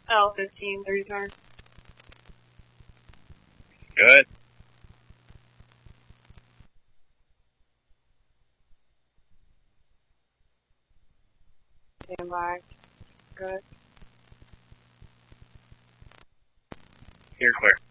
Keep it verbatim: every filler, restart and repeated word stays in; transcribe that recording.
L fifteen, three turn. Good. Stand by. Good. Here, clear.